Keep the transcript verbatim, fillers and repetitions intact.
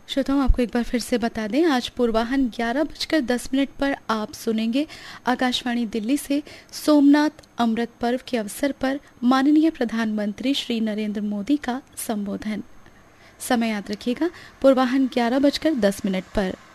श्रोताओं, आपको एक बार फिर से बता दें, आज पूर्वाह्न ग्यारह बजकर दस मिनट पर आप सुनेंगे आकाशवाणी दिल्ली से सोमनाथ अमृत पर्व के अवसर पर माननीय प्रधानमंत्री श्री नरेंद्र मोदी का संबोधन। समय याद रखिएगा, पूर्वाह्न ग्यारह बजकर दस मिनट पर।